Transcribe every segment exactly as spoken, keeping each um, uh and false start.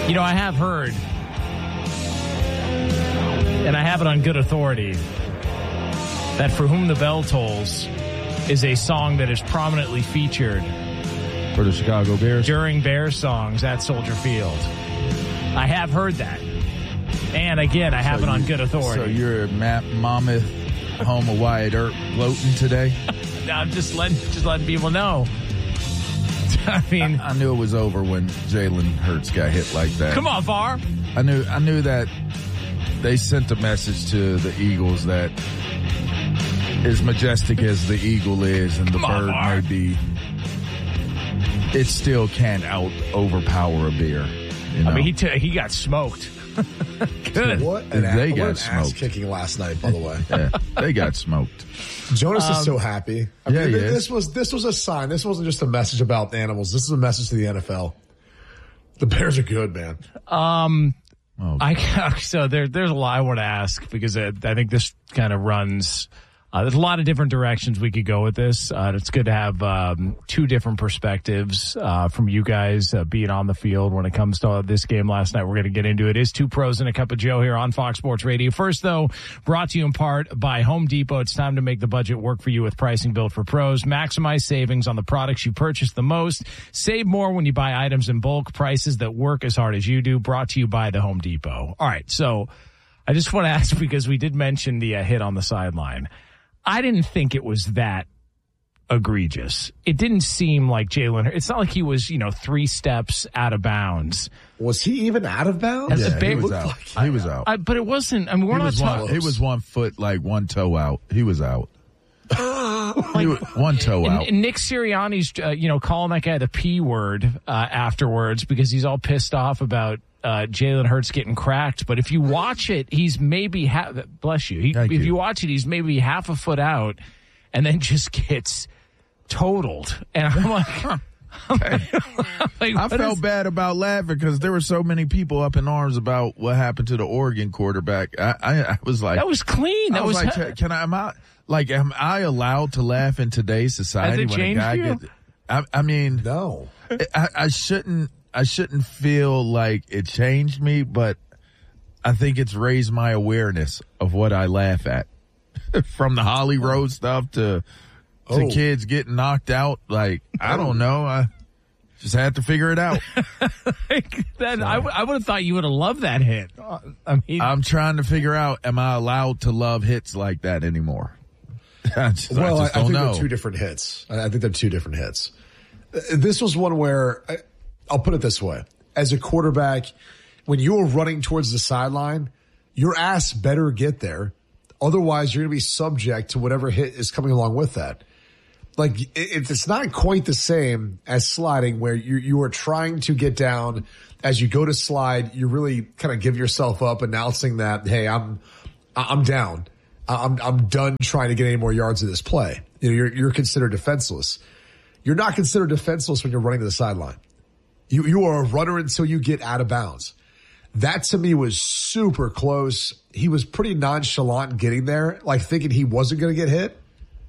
You know, I have heard, and I have it on good authority, that For Whom the Bell Tolls is a song that is prominently featured for the Chicago Bears during Bears songs at Soldier Field. I have heard that. And again, I have so it on you, good authority. So you're at Ma- Monmouth, home of Wyatt Earp, gloating today? No, I'm just letting, just letting people know. I mean, I, I knew it was over when Jalen Hurts got hit like that. Come on, Var. I knew I knew that they sent a message to the Eagles that as majestic as the eagle is and the Come on, bird Var. may be, it still can't out overpower a beer. You know? I mean, he t- he got smoked. Good. What an, They a- got what an ass smoked. kicking last night, by the way. Yeah, they got smoked. Jonas Um, is so happy. I yeah, mean, he th- is. this was this was a sign. This wasn't just a message about animals. This is a message to the N F L. The Bears are good, man. Um, Oh. I so there there's a lot I want to ask because I, I think this kind of runs. Uh, there's a lot of different directions we could go with this. Uh, it's good to have um, two different perspectives uh, from you guys uh, being on the field when it comes to uh, this game last night. We're going to get into it. It's Two Pros and a Cup of Joe here on Fox Sports Radio. First, though, brought to you in part by Home Depot. It's time to make the budget work for you with pricing built for pros. Maximize savings on the products you purchase the most. Save more when you buy items in bulk. Prices that work as hard as you do. Brought to you by the Home Depot. All right, so I just want to ask because we did mention the uh, hit on the sideline. I didn't think it was that egregious. It didn't seem like Jalen. It's not like he was, you know, three steps out of bounds. Was he even out of bounds? As a Yeah, Bear- he was looked out. like- He was out. I, but it wasn't. I mean, we're He not was, one, talking. he was one foot, like one toe out. He was out. He was one toe And, out. and Nick Sirianni's, uh, you know, calling that guy the P word uh, afterwards because he's all pissed off about uh, Jalen Hurts getting cracked. But if you watch it, he's maybe half. Bless you. He, Thank if you. you watch it, he's maybe half a foot out, and then just gets totaled. And I'm like, I'm like, I what felt is- bad about laughing because there were so many people up in arms about what happened to the Oregon quarterback. I, I, I was like, That was clean. That I was, was, like, can I? Am I like? Am I allowed to laugh in today's society Has it when a changed guy you? gets? I, I mean, No. I, I shouldn't. I shouldn't feel like it changed me, but I think it's raised my awareness of what I laugh at, from the Holly Road stuff to to Oh. kids getting knocked out. Like I don't know. I just had to figure it out. like, that, I, w- I would have thought you would have loved that hit. Uh, I mean, I'm trying to figure out, am I allowed to love hits like that anymore? I just, Well, I I, just I don't think know. they're two different hits. I I think they're two different hits. Uh, This was one where, I, I'll put it this way. As a quarterback, when you're running towards the sideline, your ass better get there. Otherwise, you're going to be subject to whatever hit is coming along with that. Like, it, it's not quite the same as sliding where you, you are trying to get down. As you go to slide, you really kind of give yourself up announcing that, hey, I'm, I'm down. I'm, I'm done trying to get any more yards of this play. You know, you're, you're considered defenseless. You're not considered defenseless when you're running to the sideline. You, you are a runner until you get out of bounds. That to me was super close. He was pretty nonchalant getting there, like thinking he wasn't going to get hit.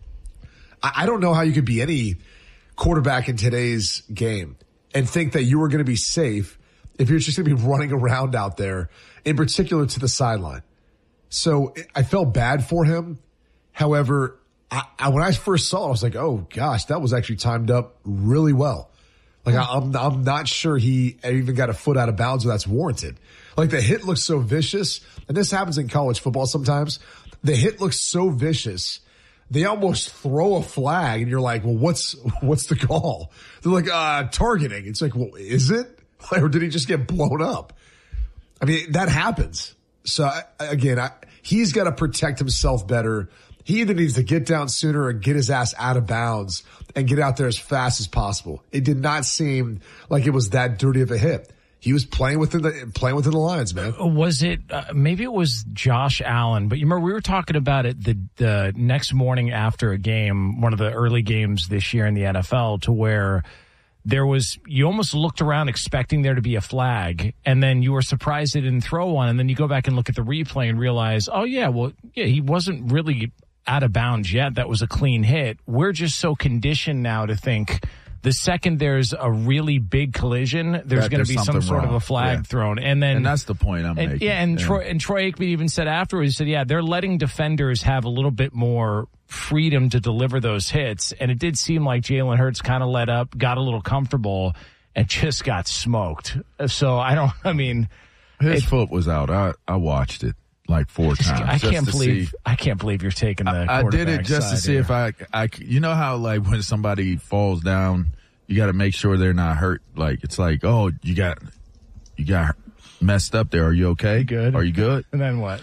I, I don't know how you could be any quarterback in today's game and think that you were going to be safe if you're just going to be running around out there, in particular to the sideline. So I felt bad for him. However, I, I, when I first saw it, I was like, oh gosh, that was actually timed up really well. Like I, I'm, I'm not sure he even got a foot out of bounds or that's warranted. Like the hit looks so vicious, and this happens in college football sometimes. The hit looks so vicious, they almost throw a flag, and you're like, well, what's what's the call? They're like, uh, targeting. It's like, well, is it? Or did he just get blown up? I mean, that happens. So I, again, I, he's got to protect himself better. He either needs to get down sooner or get his ass out of bounds and get out there as fast as possible. It did not seem like it was that dirty of a hit. He was playing within the playing within the lines, man. was it uh, maybe it was Josh Allen, but you remember we were talking about it the the next morning after a game, one of the early games this year in the N F L, to where there was, you almost looked around expecting there to be a flag, and then you were surprised they didn't throw one, and then you go back and look at the replay and realize, oh yeah, well, yeah, he wasn't really out of bounds yet. That was a clean hit. We're just so conditioned now to think The second there's a really big collision, there's That going to there's be some something sort of wrong. a flag Yeah. thrown. And then And that's the point I'm and, making. Yeah, and Yeah. Troy and Troy Aikman even said afterwards, he said, yeah, they're letting defenders have a little bit more freedom to deliver those hits. And it did seem like Jalen Hurts kind of let up, got a little comfortable, and just got smoked. So I don't, I mean, His it- foot was out. I, I watched it like four times. I just can't to believe see. I can't believe you're taking the I, I did quarterback it just to side see here. if I, I, c- you know how like when somebody falls down, you got to make sure they're not hurt. Like it's like, oh, you got, you got messed up there. Are you okay? Good. Are you good? And then what?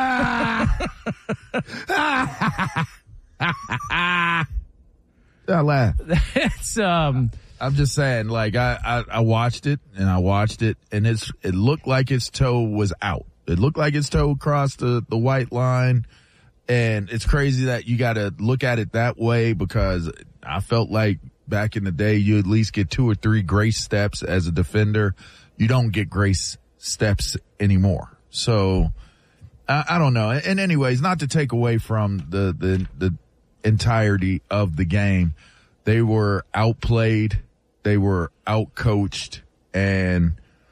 I laugh. It's um I'm just saying, like I, I, I watched it and I watched it, and it's it looked like his toe was out. It looked like his toe crossed the, the white line, and it's crazy that you got to look at it that way because I felt like back in the day you at least get two or three grace steps as a defender. You don't get grace steps anymore. So I, I don't know. And anyways, not to take away from the the the entirety of the game. They were outplayed. They were outcoached. And,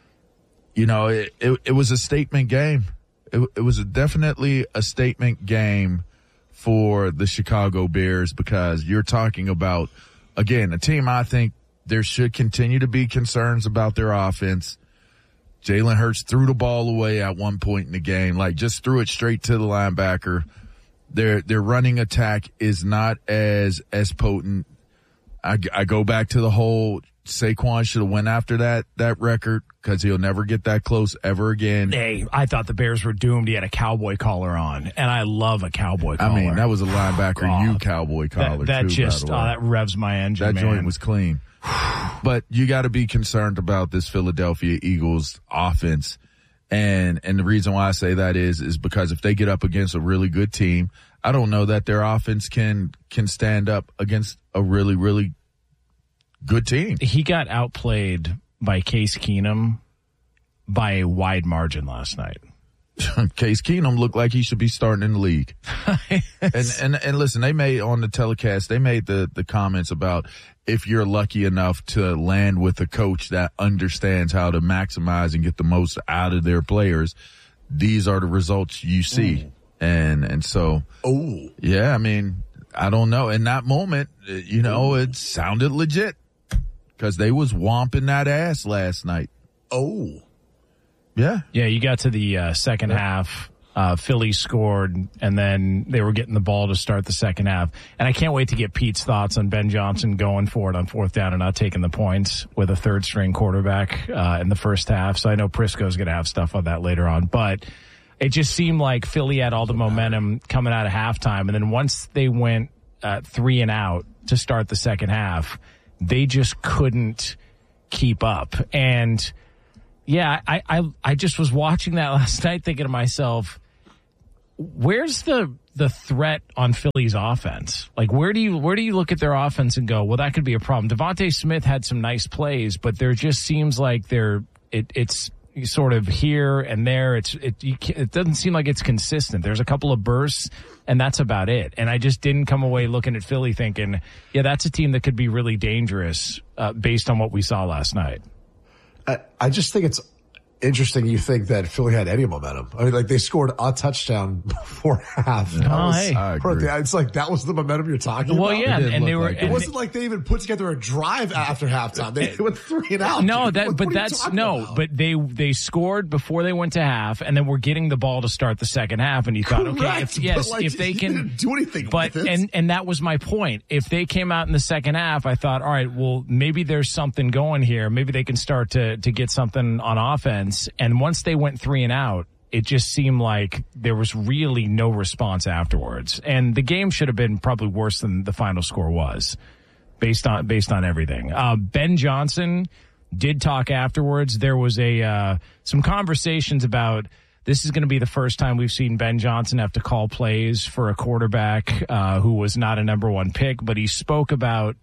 you know, it, it, it was a statement game. It, it was a definitely a statement game for the Chicago Bears because you're talking about, again, a team I think there should continue to be concerns about their offense. Jalen Hurts threw the ball away at one point in the game, like just threw it straight to the linebacker. Their their running attack is not as as potent. I, I go back to the whole Saquon should have went after that that record because he'll never get that close ever again. Hey, I thought the Bears were doomed. He had a cowboy collar on, and I love a cowboy collar. I mean, that was a linebacker God. U cowboy collar that, that too. just by the oh, way. that revs my engine. That man. joint was clean. But you got to be concerned about this Philadelphia Eagles offense. And, and the reason why I say that is, is because if they get up against a really good team, I don't know that their offense can, can stand up against a really, really good team. He got outplayed by Case Keenum by a wide margin last night. Case Keenum looked like he should be starting in the league. and, and, and listen, they made on the telecast, they made the, the comments about if you're lucky enough to land with a coach that understands how to maximize and get the most out of their players, these are the results you see. Mm. And, and so, Oh, yeah, I mean, I don't know. In that moment, you know, it sounded legit because they was womping that ass last night. oh. Yeah. Yeah, you got to the uh, second half. Uh, Philly scored, and then they were getting the ball to start the second half. And I can't wait to get Pete's thoughts on Ben Johnson going for it on fourth down and not taking the points with a third-string quarterback uh, in the first half. So I know Prisco's going to have stuff on that later on. But it just seemed like Philly had all the momentum coming out of halftime. And then once they went uh, three and out to start the second half, they just couldn't keep up. And yeah, I, I, I just was watching that last night thinking to myself, where's the the threat on Philly's offense? Like, where do you where do you look at their offense and go, well, that could be a problem? Devontae Smith had some nice plays, but there just seems like they're it, it's sort of here and there. It's it you can't, it doesn't seem like it's consistent. There's a couple of bursts, and that's about it. And I just didn't come away looking at Philly thinking, yeah, that's a team that could be really dangerous uh, based on what we saw last night. I, I just think it's interesting you think that Philly had any momentum. I mean, like, they scored a touchtouchdown before half. That Oh, was- hey. I agree. It's like that was the momentum you're talking Well, about? yeah, didn't and they look were. like it. It and wasn't like they even put together a drive after halftime. They went three and out. No, dude. that What- but what are you that's talking no, about? but they they scored before they went to half, and then we're getting the ball to start the second half, and you thought, okay, Correct, if, yes, but, like, if they you can didn't do anything but with it. and and that was my point. If they came out in the second half, I thought, all right, well, maybe there's something going here. Maybe they can start to to get something on offense. And once they went three and out, it just seemed like there was really no response afterwards, and the game should have been probably worse than the final score was, based on based on everything. Uh, Ben Johnson did talk afterwards. There was a uh, some conversations about this is going to be the first time we've seen Ben Johnson have to call plays for a quarterback uh, who was not a number one pick, but he spoke about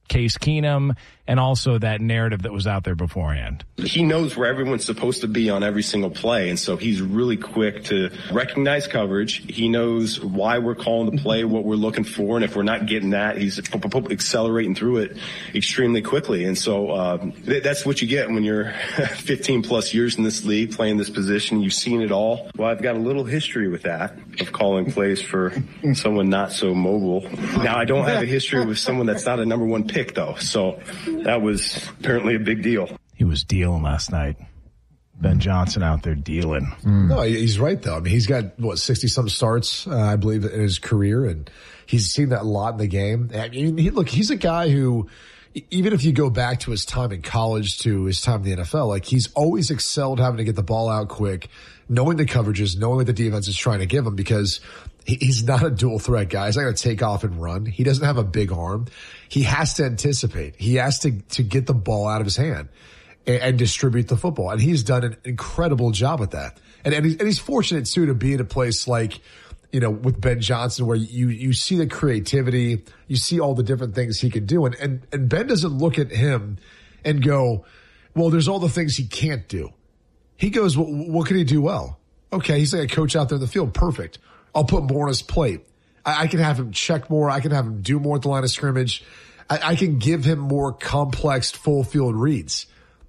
Case Keenum and also that narrative that was out there beforehand? He knows where everyone's supposed to be on every single play, and so he's really quick to recognize coverage. He knows why we're calling the play, what we're looking for, and if we're not getting that, he's accelerating through it extremely quickly. And so uh, that's what you get when you're fifteen plus years in this league, playing this position. You've seen it all. Well, I've got a little history with that, of calling plays for someone not so mobile. Now, I don't have a history with someone that's not a number one pick, though, so that was apparently a big deal. He was dealing last night. Ben Johnson out there dealing. Mm. No, he's right, though. I mean, he's got, what, sixty-some starts, uh, I believe, in his career, and he's seen that a lot in the game. I mean, he, look, he's a guy who, even if you go back to his time in college to his time in the N F L, like, he's always excelled having to get the ball out quick, knowing the coverages, knowing what the defense is trying to give him, because he, he's not a dual threat guy. He's not going to take off and run. He doesn't have a big arm. He has to anticipate. He has to, to get the ball out of his hand and, and distribute the football. And he's done an incredible job at that. And, and, he's, and he's fortunate, too, to be in a place like, you know, with Ben Johnson, where you, you see the creativity, you see all the different things he can do. And, and, and Ben doesn't look at him and go, well, there's all the things he can't do. He goes, well, what can he do well? Okay, he's like a coach out there in the field. Perfect. I'll put more on his plate. I, I can have him check more. I can have him do more at the line of scrimmage. I, I can give him more complex full field reads.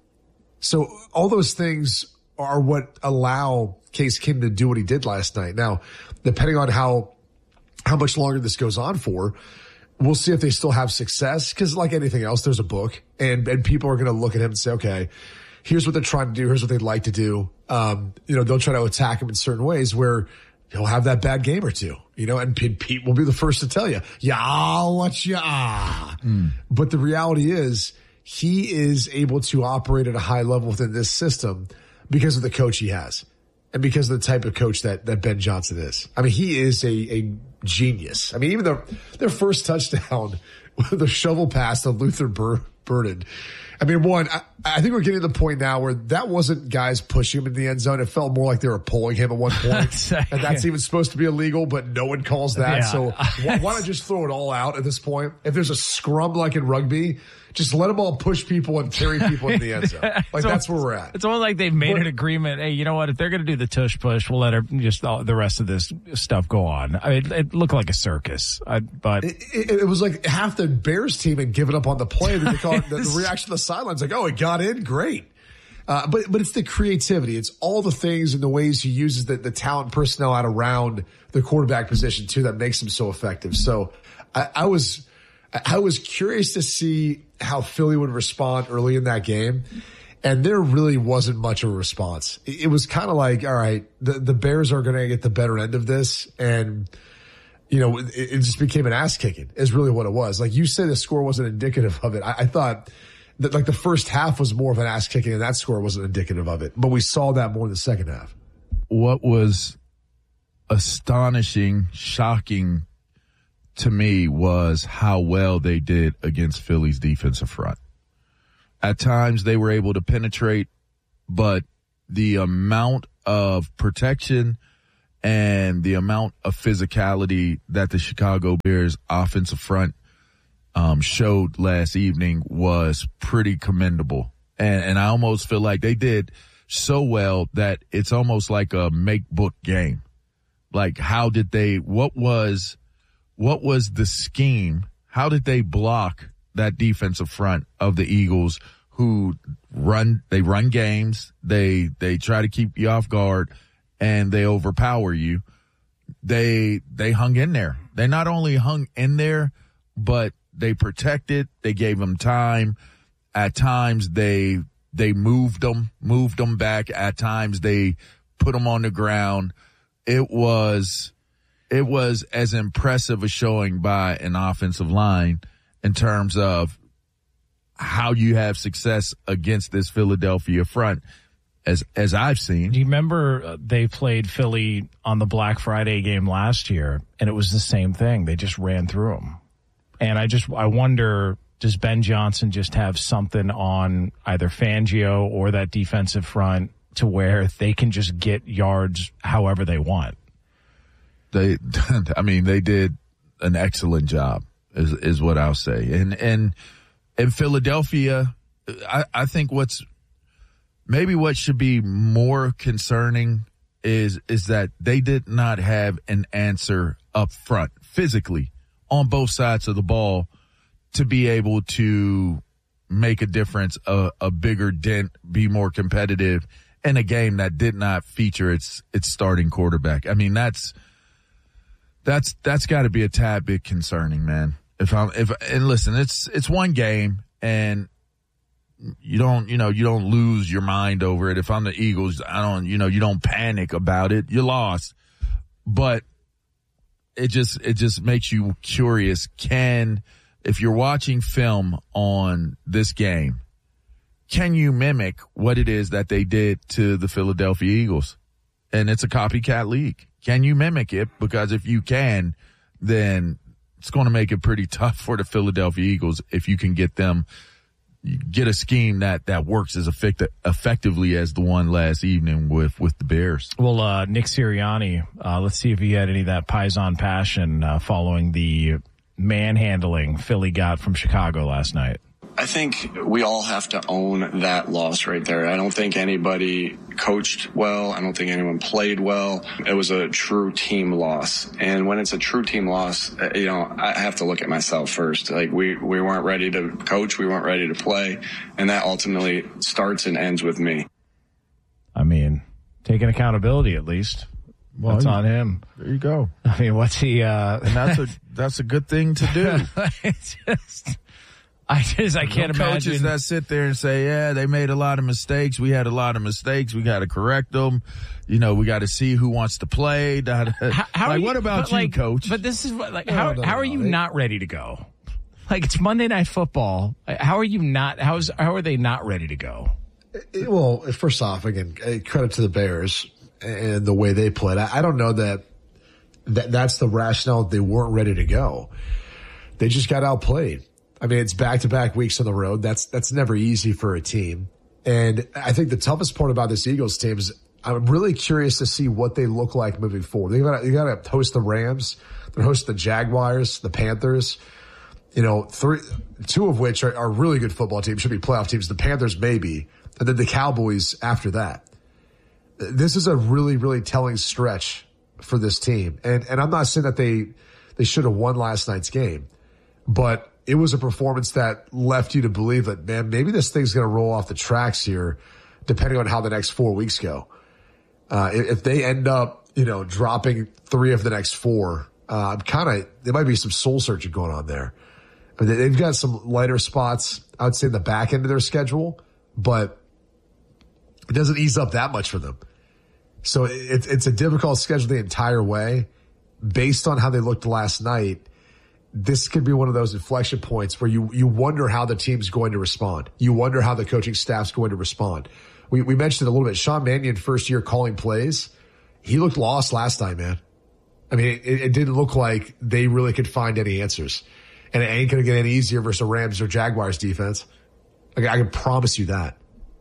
So all those things are what allow Case Keenum to do what he did last night. Now, depending on how how much longer this goes on for, we'll see if they still have success. Because like anything else, there's a book, and and people are going to look at him and say, okay, here's what they're trying to do. Here's what they'd like to do. Um, you know, they'll try to attack him in certain ways where he'll have that bad game or two. You know, and Pete will be the first to tell you, yeah, I'll watch ya. Mm. But the reality is, he is able to operate at a high level within this system because of the coach he has. And because of the type of coach that, that Ben Johnson is. I mean, he is a, a genius. I mean, even their, their first touchdown, the shovel pass to Luther Bur- Burden. I mean, one, I, I think we're getting to the point now where that wasn't guys pushing him in the end zone. It felt more like they were pulling him at one point. And that's even supposed to be illegal, but no one calls that. Yeah. So why, why not just throw it all out at this point? If there's a scrum like in rugby, just let them all push people and carry people in the end zone. Like, so that's where we're at. It's almost like they've made but, an agreement. Hey, you know what? If they're going to do the tush push, we'll let her just all, the rest of this stuff go on. I mean, it, it looked like a circus, I, but it, it, it was like half the Bears team had given up on the play. They call it, the, the reaction to the sidelines, like, oh, it got in, great. Uh, but but it's the creativity. It's all the things and the ways he uses the, the talent personnel out around the quarterback position too that makes him so effective. So I, I was I was curious to see how Philly would respond early in that game. And there really wasn't much of a response. It was kind of like, all right, the, the Bears are going to get the better end of this. And, you know, it, it just became an ass kicking is really what it was. Like you said, the score wasn't indicative of it. I, I thought that like the first half was more of an ass kicking and that score wasn't indicative of it. But we saw that more in the second half. What was astonishing, shocking to me was how well they did against Philly's defensive front. At times they were able to penetrate, but the amount of protection and the amount of physicality that the Chicago Bears offensive front um, showed last evening was pretty commendable. And, and I almost feel like they did so well that it's almost like a make book game. Like how did they, what was, what was the scheme? How did they block that defensive front of the Eagles who run, they run games, they, they try to keep you off guard and they overpower you. They, they hung in there. They not only hung in there, but they protected, they gave them time. At times they, they moved them, moved them back. At times they put them on the ground. It was, it was as impressive a showing by an offensive line in terms of how you have success against this Philadelphia front as as I've seen. Do you remember uh, they played Philly on the Black Friday game last year, and it was the same thing. They just ran through them. And I just I wonder, does Ben Johnson just have something on either Fangio or that defensive front to where they can just get yards however they want? They, I mean, they did an excellent job, is is what I'll say. And and in Philadelphia, I, I think what's maybe what should be more concerning is is that they did not have an answer up front physically on both sides of the ball to be able to make a difference, a, a bigger dent, be more competitive in a game that did not feature its its starting quarterback. I mean, that's that's that's got to be a tad bit concerning, man. If I'm if and listen, it's it's one game, and you don't you know you don't lose your mind over it. If I'm the Eagles, I don't you know you don't panic about it. You lost, but it just it just makes you curious. Can if you're watching film on this game, can you mimic what it is that they did to the Philadelphia Eagles? And it's a copycat league. Can you mimic it? Because if you can, then it's going to make it pretty tough for the Philadelphia Eagles if you can get them, get a scheme that, that works as effect- effectively as the one last evening with, with the Bears. Well, uh, Nick Sirianni, uh, let's see if he had any of that Paisan passion uh, following the manhandling Philly got from Chicago last night. I think we all have to own that loss right there. I don't think anybody coached well. I don't think anyone played well. It was a true team loss. And when it's a true team loss, you know, I have to look at myself first. Like we, we weren't ready to coach. We weren't ready to play. And that ultimately starts and ends with me. I mean, taking accountability at least. Well, that's on him. There you go. I mean, what's he, uh, and that's a, that's a good thing to do. It's just, I just, I can't no imagine. Coaches that sit there and say, yeah, they made a lot of mistakes. We had a lot of mistakes. We got to correct them. You know, we got to see who wants to play. How, how like, you, what about you, like, coach? But this is what, like, no, how, no, how no, are you they, not ready to go? Like, it's Monday Night Football. How are you not, how's, how are they not ready to go? It, well, first off, again, credit to the Bears and the way they played. I, I don't know that, that that's the rationale. They weren't ready to go. They just got outplayed. I mean, it's back-to-back weeks on the road. That's that's never easy for a team. And I think the toughest part about this Eagles team is I'm really curious to see what they look like moving forward. They got you got to host the Rams, they're hosting the Jaguars, the Panthers. You know, three, two of which are, are really good football teams, should be playoff teams. The Panthers maybe, and then the Cowboys after that. This is a really, really telling stretch for this team. And and I'm not saying that they they should have won last night's game, but it was a performance that left you to believe that, man, maybe this thing's going to roll off the tracks here, depending on how the next four weeks go. Uh, if they end up, you know, dropping three of the next four, uh, I'm kind of, there might be some soul searching going on there. I mean, they've got some lighter spots, I would say, in the back end of their schedule, but it doesn't ease up that much for them. So it, it's a difficult schedule the entire way. Based on how they looked last night, this could be one of those inflection points where you, you wonder how the team's going to respond. You wonder how the coaching staff's going to respond. We, we mentioned it a little bit. Sean Mannion, first year calling plays, he looked lost last time, man. I mean, it, it didn't look like they really could find any answers. And it ain't going to get any easier versus a Rams or Jaguars defense. Like, I can promise you that.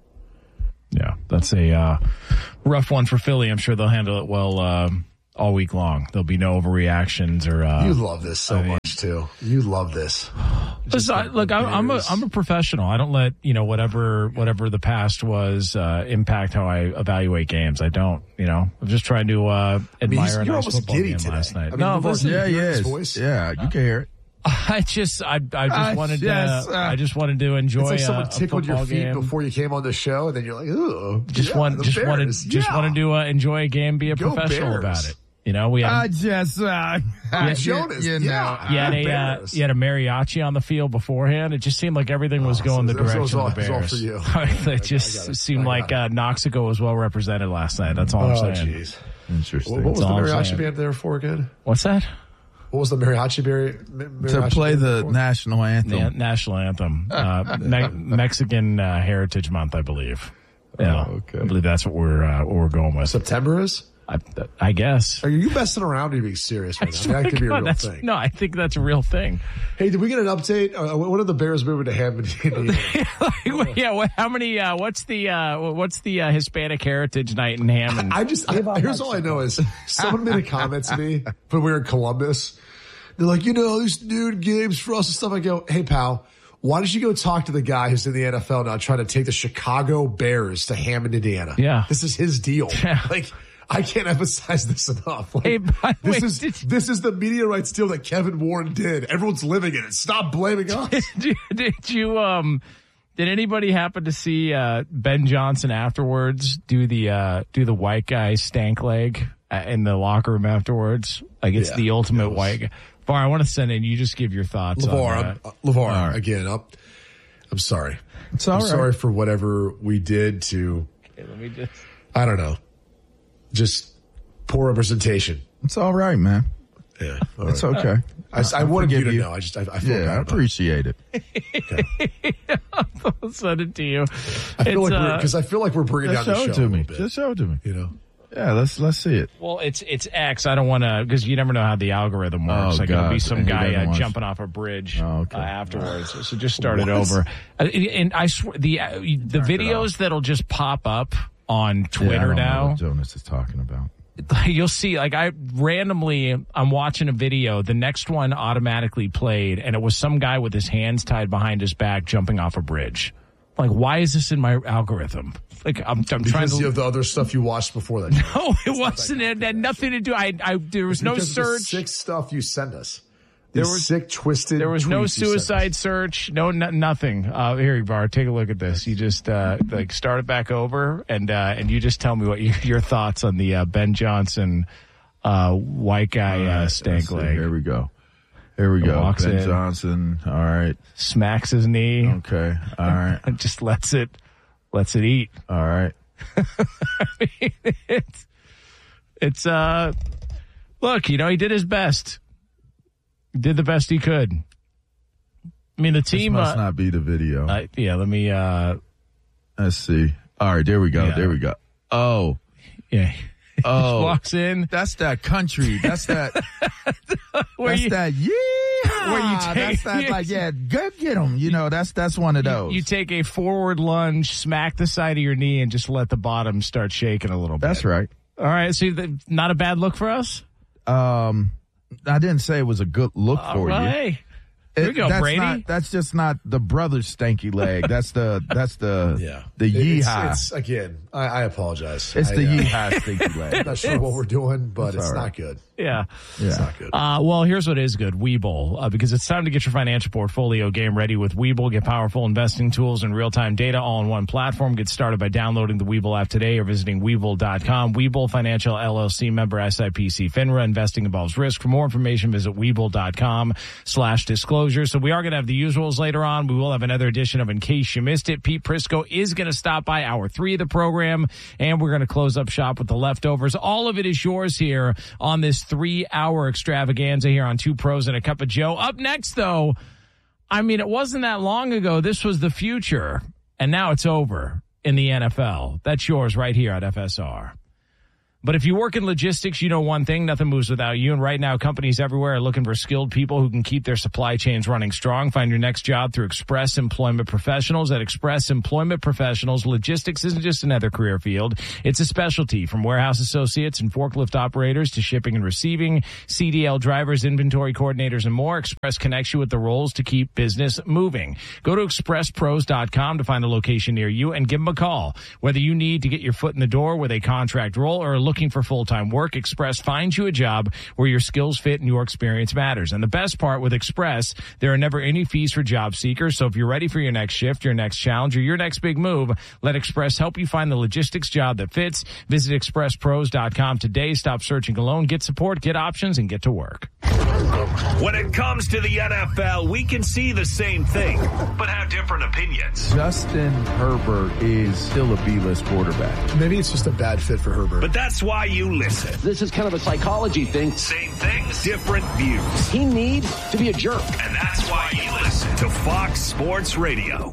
Yeah, that's a uh, rough one for Philly. I'm sure they'll handle it well uh, all week long. There'll be no overreactions or. Uh, you love this so I mean, much too. You love this. Listen, I, look, I'm, I'm a I'm a professional. I don't let you know whatever whatever the past was uh, impact how I evaluate games. I don't. You know, I'm just trying to uh, admire I mean, a nice football game today. last night. I mean, no, listen, yeah, yes, voice. yeah, you can hear it. I just, I, I just uh, wanted yes, to, uh, I just wanted to enjoy. It's like a, someone a tickled your feet game. before you came on the show, and then you're like, "Ooh, just yeah, want, just Bears. wanted, yeah. just wanted to uh, enjoy a game, be a Go professional Bears. about it." You know, we had, I just, uh, yeah, Jonas, you, you yeah. you had a, uh, you had a mariachi on the field beforehand. It just seemed like everything was Oh, going so the this direction was all- of the this was all Bears. for you. It just I got it. seemed I like got uh, Noxico was well represented last night. That's all I'm Oh, saying. jeez. Interesting. What, what was That's the all I'm mariachi saying. band there for again? What's that? What was the mariachi band? to play the for? national anthem. Na- national anthem, uh, Me- Mexican uh, Heritage Month, I believe. Yeah, Oh, okay. I believe that's what we're uh, what we're going with. September is? I, I guess. Are you messing around or are you being serious right now? That could be a God, real that's- thing. No, I think that's a real thing. Hey, did we get an update? Uh, when are the Bears moving to Hammond, Indiana? Like, yeah, what, how many? Uh, what's the uh, what's the uh, Hispanic Heritage Night in Hammond? I just, I, here's all I know is someone made a comment to me when we were in Columbus. They're like, you know, these dude games for us and stuff. I go, hey, pal, Why don't you go talk to the guy who's in the N F L now trying to take the Chicago Bears to Hammond, Indiana? Yeah. This is his deal. Yeah. Like, I can't emphasize this enough. Like, Hey, by the this way, is did- this is the media rights deal that Kevin Warren did. Everyone's living in it. Stop blaming us. did, did you um did anybody happen to see uh Ben Johnson afterwards do the uh do the white guy stank leg uh, in the locker room afterwards? Like it's Yeah, the ultimate it was- white guy. Var, I want to send in. You just give your thoughts. LeVar, on I'm, that. uh, LeVar, right. again, I'm, I'm sorry. It's all I'm right. sorry for whatever we did to, Okay, let me just. I don't know, just poor representation. It's all right, man. Yeah, all It's right. okay. I, I wanted you forgive to you. know. I just, I, I feel Yeah, bad I about it. appreciate it. I'll send it to you. I feel It's, like we're uh, because I feel like we're bringing Just down the show show it to a me. little bit. Just show it to me. You know, Yeah, let's let's see it. Well, it's it's X. I don't want to because you never know how the algorithm works. Oh, like it'll be God. some He guy doesn't uh, want- jumping off a bridge Oh, okay. uh, afterwards. So just start it What? over. Uh, and I swear the uh, the videos that'll just pop up on Yeah, I Twitter don't know now. what Jonas is talking about. You'll see, like I randomly, I'm watching a video. The next one automatically played, and it was some guy with his hands tied behind his back jumping off a bridge. Like, why is this in my algorithm? Like, I'm, I'm trying because to. you have the other stuff you watched before that. No, it wasn't. It had nothing to do. I, I there was no Because of the search. sick stuff you send us. There These was- sick, twisted. There was no tweets you send us. suicide search. No, no nothing. Uh, here, Var, take a look at this. You just uh, like start it back over, and uh, and you just tell me what you, your thoughts on the uh, Ben Johnson uh, white guy All uh, right, stank let's see. leg. Here we go. Here we go. Walks Ben in. Johnson. All right. Smacks his knee Okay. All right. and just lets it lets it eat. All right. it's it's uh look, you know, he did his best. He did the best he could. I mean, the This team. must Uh, not be the video. uh, yeah, let me. uh Let's see. All right. There we go. Yeah. There we go. Oh. Yeah. Oh. Walks in. That's that country. That's that. Where that's you, that. Yeah. where you take- That's that. Like yeah. Go get them. You know. That's that's one of those. You take a forward lunge, smack the side of your knee, and just let the bottom start shaking a little bit. that's right. All right. So th- not a bad look for us. Um, I didn't say it was a good look All for right. you. Hey, here we It- go, that's Brady. Not, that's just not the brother's stanky leg. That's the that's the Yeah. the It's, yeehaw. it's again. I, I apologize. It's I, the uh, yeehaw stinky leg. I'm not sure what we're doing, but it's all right. not good. Yeah. It's Yeah. not good. Uh, well, here's what is good. Webull, uh, because it's time to get your financial portfolio game ready with Webull. Get powerful investing tools and real-time data all in one platform. Get started by downloading the Webull app today or visiting Webull dot com. Webull Financial L L C member S I P C FINRA. Investing involves risk. For more information, visit Webull dot com slash disclosure. So we are going to have the usuals later on. We will have another edition of In Case You Missed It. Pete Prisco is going to stop by hour three of the program, and we're going to close up shop with the leftovers. All of it is yours here on this three-hour extravaganza here on Two Pros and a Cup of Joe. Up next, though, I mean, it wasn't that long ago. This was the future, and now it's over in the N F L. That's yours right here at F S R. But if you work in logistics, you know one thing, nothing moves without you. And right now, companies everywhere are looking for skilled people who can keep their supply chains running strong. Find your next job through Express Employment Professionals. At Express Employment Professionals, logistics isn't just another career field. It's a specialty, from warehouse associates and forklift operators to shipping and receiving, C D L drivers, inventory coordinators, and more. Express connects you with the roles to keep business moving. Go to express pros dot com to find a location near you and give them a call. Whether you need to get your foot in the door with a contract role or looking for full-time work, Express finds you a job where your skills fit and your experience matters. And the best part with Express, there are never any fees for job seekers. So if you're ready for your next shift, your next challenge, or your next big move, let Express help you find the logistics job that fits. Visit express pros dot com today. Stop searching alone. Get support, get options, and get to work. When it comes to the N F L, we can see the same thing, but have different opinions. Justin Herbert is still a B-list quarterback. Maybe it's just a bad fit for Herbert. But that's why you listen. This is kind of a psychology thing. Same things, different views. He needs to be a jerk. And that's why you listen to Fox Sports Radio.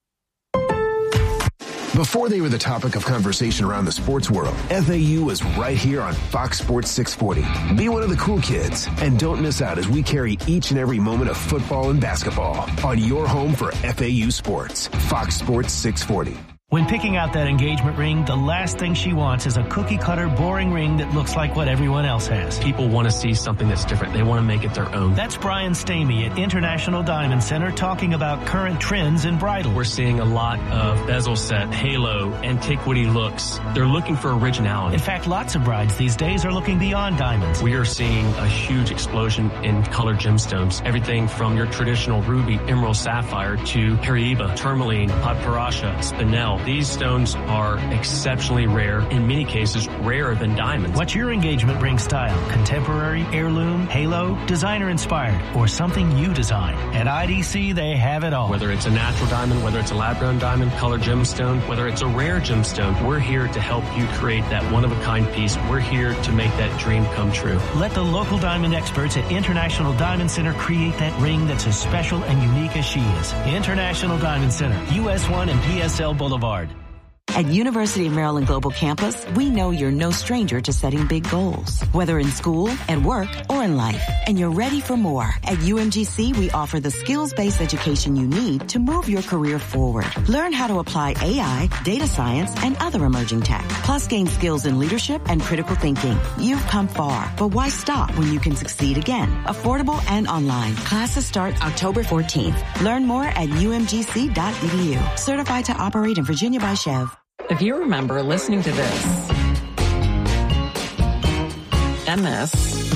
Before they were the topic of conversation around the sports world, F A U was right here on Fox Sports six forty. Be one of the cool kids, and don't miss out as we carry each and every moment of football and basketball on your home for F A U sports. Fox Sports six forty. When picking out that engagement ring, the last thing she wants is a cookie-cutter, boring ring that looks like what everyone else has. People want to see something that's different. They want to make it their own. That's Brian Stamey at International Diamond Center talking about current trends in bridal. We're seeing a lot of bezel set, halo, antiquity looks. They're looking for originality. In fact, lots of brides these days are looking beyond diamonds. We are seeing a huge explosion in colored gemstones. Everything from your traditional ruby, emerald, sapphire to Paraiba, tourmaline, paparasha, spinel. These stones are exceptionally rare, in many cases rarer than diamonds. What's your engagement ring style? Contemporary, heirloom, halo, designer inspired, or something you design? At I D C, they have it all. Whether it's a natural diamond, whether it's a lab-grown diamond, colored gemstone, whether it's a rare gemstone, we're here to help you create that one-of-a-kind piece. We're here to make that dream come true. Let the local diamond experts at International Diamond Center create that ring that's as special and unique as she is. International Diamond Center, U S one and P S L Boulevard. At University of Maryland Global Campus, we know you're no stranger to setting big goals, whether in school, at work, or in life. And you're ready for more. At U M G C, we offer the skills-based education you need to move your career forward. Learn how to apply A I, data science, and other emerging tech. Plus, gain skills in leadership and critical thinking. You've come far, but why stop when you can succeed again? Affordable and online. Classes start October fourteenth. Learn more at U M G C dot E D U. Certified to operate in Virginia by Chev. If you remember listening to this, and this,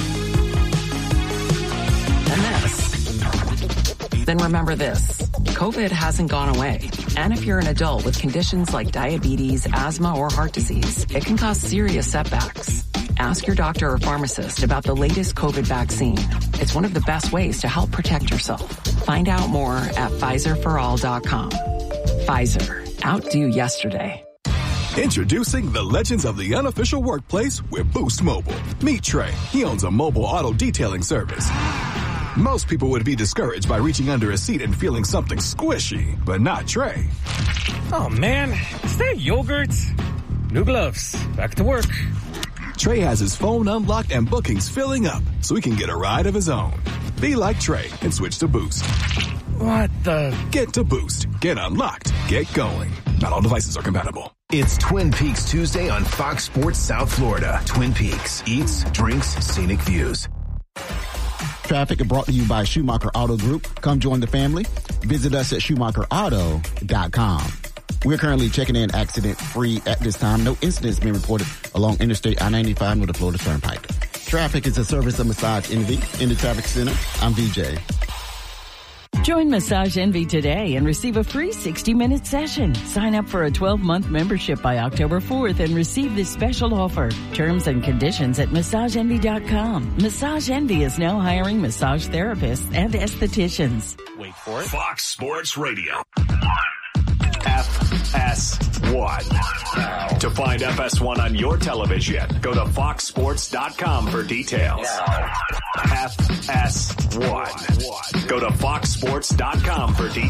and this, then remember this. COVID hasn't gone away. And if you're an adult with conditions like diabetes, asthma, or heart disease, it can cause serious setbacks. Ask your doctor or pharmacist about the latest COVID vaccine. It's one of the best ways to help protect yourself. Find out more at Pfizer for all dot com. Pfizer. Outdo yesterday. Introducing the legends of the unofficial workplace with Boost Mobile. Meet Trey. He owns a mobile auto detailing service. Most people would be discouraged by reaching under a seat and feeling something squishy, but not Trey. Oh man, is that yogurt? New gloves. Back to work. Trey has his phone unlocked and bookings filling up so he can get a ride of his own. Be like Trey and switch to Boost. What the? Get to Boost. Get unlocked. Get going. Not all devices are compatible. It's Twin Peaks Tuesday on Fox Sports South Florida. Twin Peaks. Eats, drinks, scenic views. Traffic brought to you by Schumacher Auto Group. Come join the family. Visit us at Schumacher Auto dot com. We're currently checking in accident-free at this time. No incidents being reported along Interstate I ninety-five with the Florida Turnpike. Traffic is a service of Massage Envy. In the Traffic Center, I'm V J. Join Massage Envy today and receive a free sixty-minute session. Sign up for a twelve-month membership by October fourth and receive this special offer. Terms and conditions at massage envy dot com. Massage Envy is now hiring massage therapists and estheticians. Wait for it. Fox Sports Radio. F S one. To find F S one on your television, go to fox sports dot com for details. F S one. Go to fox sports dot com for details.